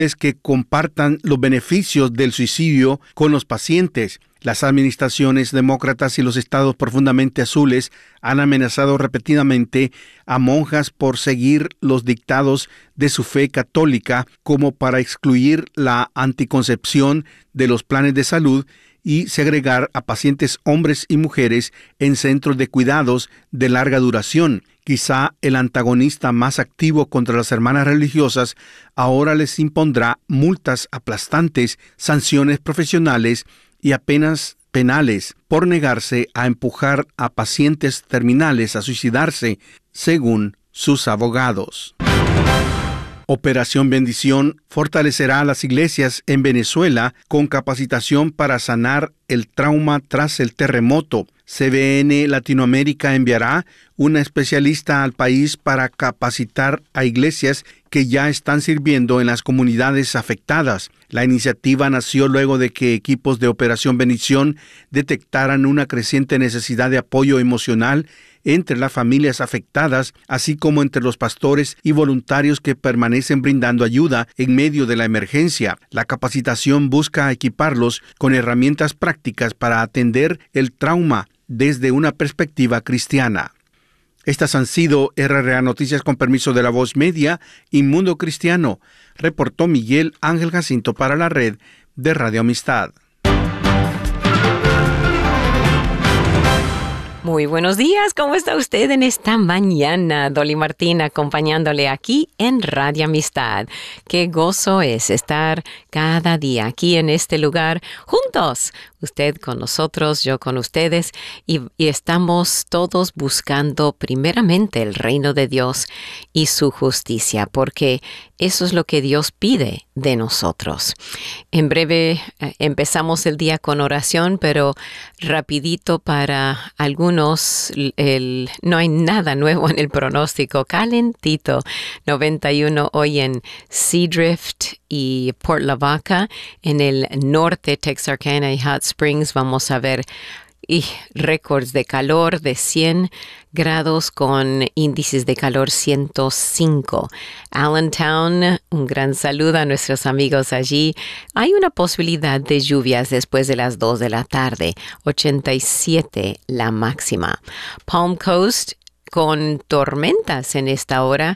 es que compartan los beneficios del suicidio con los pacientes. Las administraciones demócratas y los estados profundamente azules han amenazado repetidamente a monjas por seguir los dictados de su fe católica, como para excluir la anticoncepción de los planes de salud y segregar a pacientes hombres y mujeres en centros de cuidados de larga duración. Quizá el antagonista más activo contra las hermanas religiosas ahora les impondrá multas aplastantes, sanciones profesionales y apenas penales por negarse a empujar a pacientes terminales a suicidarse, según sus abogados. Operación Bendición fortalecerá a las iglesias en Venezuela con capacitación para sanar el trauma tras el terremoto. CBN Latinoamérica enviará una especialista al país para capacitar a iglesias que ya están sirviendo en las comunidades afectadas. La iniciativa nació luego de que equipos de Operación Bendición detectaran una creciente necesidad de apoyo emocional entre las familias afectadas, así como entre los pastores y voluntarios que permanecen brindando ayuda en medio de la emergencia. La capacitación busca equiparlos con herramientas prácticas para atender el trauma desde una perspectiva cristiana. Estas han sido RRA Noticias con permiso de La Voz Media y Mundo Cristiano, reportó Miguel Ángel Jacinto para la red de Radio Amistad. Muy buenos días, ¿cómo está usted en esta mañana? Dolly Martín acompañándole aquí en Radio Amistad. Qué gozo es estar cada día aquí en este lugar juntos. Usted con nosotros, yo con ustedes, y estamos todos buscando primeramente el reino de Dios y su justicia, porque eso es lo que Dios pide de nosotros. En breve empezamos el día con oración, pero rapidito para algunos, no hay nada nuevo en el pronóstico. Calentito, 91 hoy en Seadrift y Port Lavaca, en el norte, Texarkana y Hot Springs. Vamos a ver récords de calor de 100 grados con índices de calor 105. Allentown, un gran saludo a nuestros amigos allí. Hay una posibilidad de lluvias después de las 2 de la tarde, 87 la máxima. Palm Coast, con tormentas en esta hora,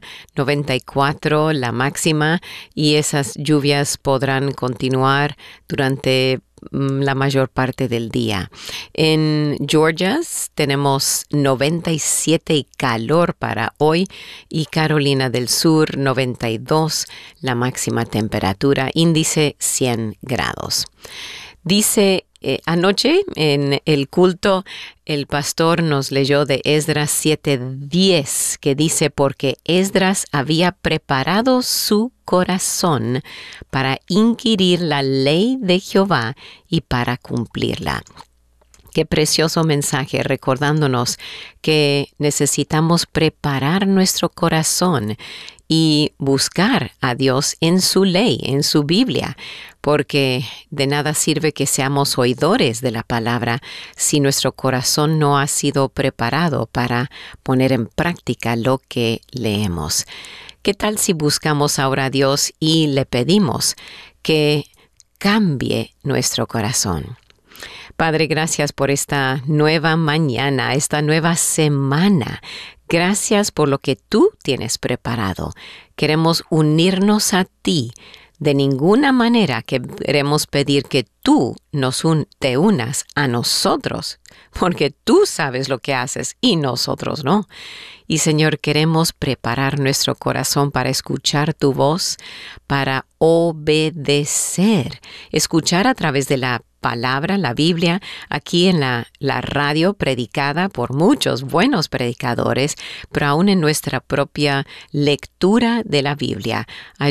94 la máxima, y esas lluvias podrán continuar durante la mayor parte del día. En Georgia tenemos 97 y calor para hoy, y Carolina del Sur 92 la máxima temperatura, índice 100 grados. Dice anoche en el culto, el pastor nos leyó de Esdras 7:10, que dice: porque Esdras había preparado su corazón para inquirir la ley de Jehová y para cumplirla. Qué precioso mensaje, recordándonos que necesitamos preparar nuestro corazón y buscar a Dios en su ley, en su Biblia, porque de nada sirve que seamos oidores de la palabra si nuestro corazón no ha sido preparado para poner en práctica lo que leemos. ¿Qué tal si buscamos ahora a Dios y le pedimos que cambie nuestro corazón? Padre, gracias por esta nueva mañana, esta nueva semana. Gracias por lo que tú tienes preparado. Queremos unirnos a ti. De ninguna manera queremos pedir que tú te unas a nosotros, porque tú sabes lo que haces y nosotros no. Y Señor, queremos preparar nuestro corazón para escuchar tu voz, para obedecer, escuchar a través de la palabra, la Biblia, aquí en la radio predicada por muchos buenos predicadores, pero aún en nuestra propia lectura de la Biblia.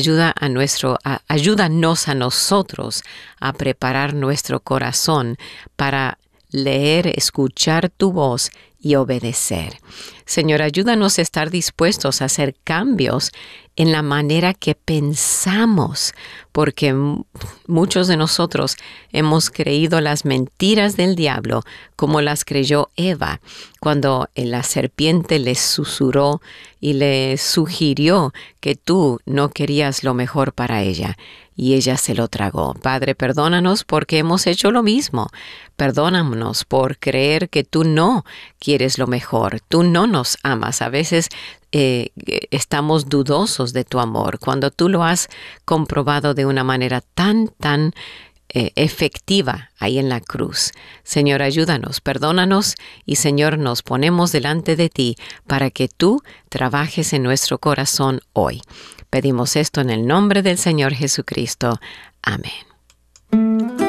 Ayúdanos a nosotros a preparar nuestro corazón para leer, escuchar tu voz y obedecer. Señor, ayúdanos a estar dispuestos a hacer cambios en la manera que pensamos, porque muchos de nosotros hemos creído las mentiras del diablo como las creyó Eva, cuando la serpiente le susurró y le sugirió que tú no querías lo mejor para ella, y ella se lo tragó. Padre, perdónanos porque hemos hecho lo mismo. Perdónanos por creer que tú no quieres lo mejor, tú no nos amas. A veces estamos dudosos de tu amor, cuando tú lo has comprobado de una manera tan efectiva ahí en la cruz. Señor, ayúdanos, perdónanos y Señor, nos ponemos delante de ti para que tú trabajes en nuestro corazón hoy. Pedimos esto en el nombre del Señor Jesucristo. Amén.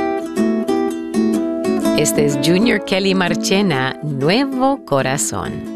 Este es Junior Kelly Marchena, Nuevo Corazón.